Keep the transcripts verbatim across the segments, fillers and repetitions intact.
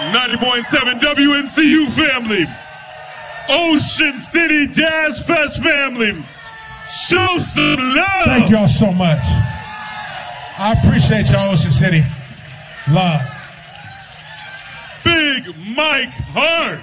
ninety point seven W N C U family. Ocean City Jazz Fest family. Show some love. Thank y'all so much. I appreciate y'all, Ocean City. Love. Big Mike Hart.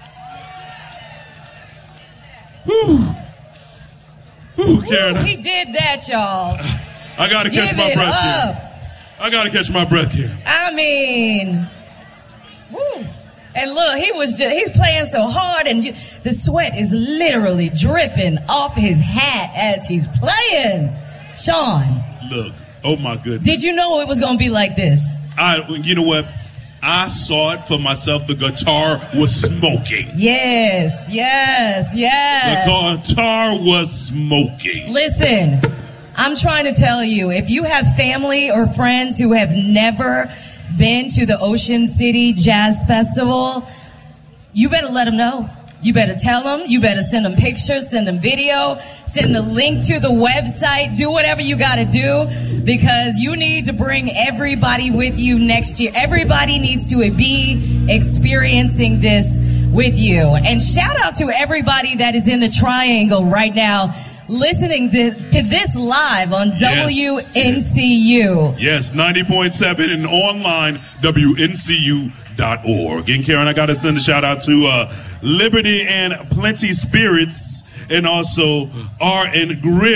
Whew. Whew, Karen. Ooh, he did that, y'all. I gotta catch Give my it breath up. here. I gotta catch my breath here. I mean, woo. And look, he was just, he's playing so hard and you, the sweat is literally dripping off his hat as he's playing. Sean. Look, oh my goodness. Did you know it was going to be like this? I, you know what? I saw it for myself. The guitar was smoking. Yes, yes, yes. The guitar was smoking. Listen, I'm trying to tell you, if you have family or friends who have never been to the Ocean City Jazz Festival, you better let them know. You better tell them. You better send them pictures, send them video, send the link to the website. Do whatever you got to do because you need to bring everybody with you next year. Everybody needs to be experiencing this with you. And shout out to everybody that is in the Triangle right now listening to, to this live on Yes. W N C U. Yes, ninety point seven and online, W N C U dot org. And Karen, I got to send a shout out to uh, Liberty and Plenty Spirits and also R and Grill.